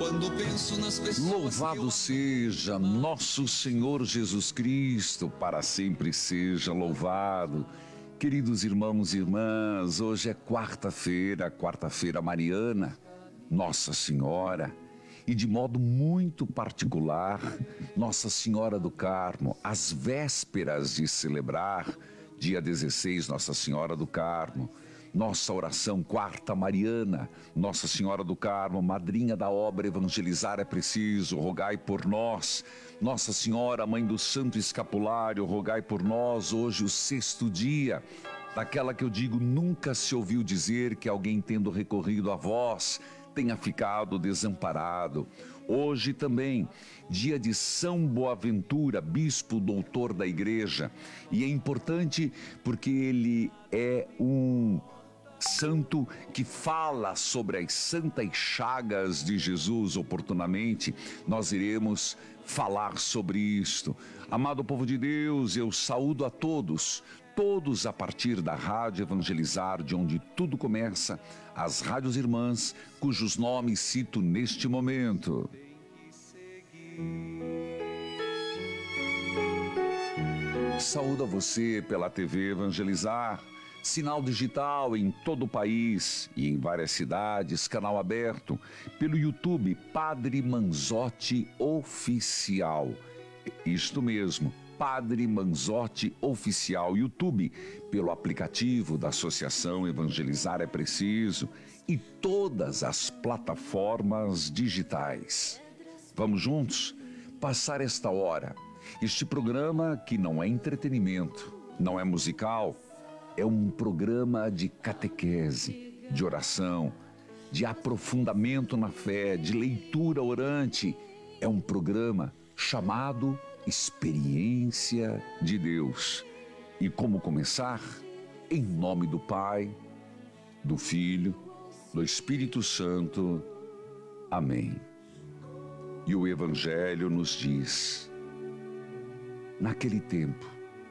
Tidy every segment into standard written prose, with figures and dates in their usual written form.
Quando penso nas pessoas. Louvado seja nosso Senhor Jesus Cristo, para sempre seja louvado. Queridos irmãos e irmãs, hoje é quarta-feira mariana, Nossa Senhora, e de modo muito particular, Nossa Senhora do Carmo, às vésperas de celebrar, dia 16, Nossa Senhora do Carmo. Nossa oração quarta mariana, Nossa Senhora do Carmo, madrinha da obra Evangelizar é Preciso, rogai por nós. Nossa Senhora, Mãe do Santo Escapulário, rogai por nós, hoje o sexto dia, daquela que eu digo, nunca se ouviu dizer que alguém tendo recorrido a vós, tenha ficado desamparado. Hoje também, dia de São Boaventura, bispo doutor da igreja, e é importante porque ele é um santo que fala sobre as santas chagas de Jesus. Oportunamente nós iremos falar sobre isto. Amado povo de Deus, eu saúdo a todos a partir da Rádio Evangelizar, de onde tudo começa, as rádios irmãs, cujos nomes cito neste momento. Saúdo a você pela TV Evangelizar, sinal digital em todo o país e em várias cidades, canal aberto, pelo YouTube Padre Manzotti Oficial. Isto mesmo, Padre Manzotti Oficial, YouTube, pelo aplicativo da Associação Evangelizar é Preciso e todas as plataformas digitais. Vamos juntos passar esta hora. Este programa que não é entretenimento, não é musical, é um programa de catequese, de oração, de aprofundamento na fé, de leitura orante. É um programa chamado Experiência de Deus. E como começar? Em nome do Pai, do Filho, do Espírito Santo. Amém. E o Evangelho nos diz: naquele tempo,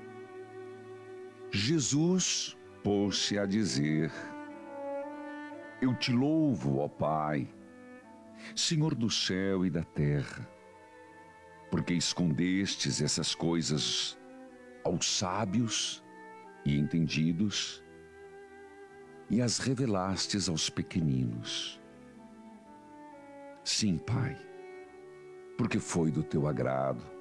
Jesus pôs-se a dizer: Eu te louvo, ó Pai, Senhor do céu e da terra, porque escondestes essas coisas aos sábios e entendidos e as revelastes aos pequeninos. Sim, Pai, porque foi do teu agrado.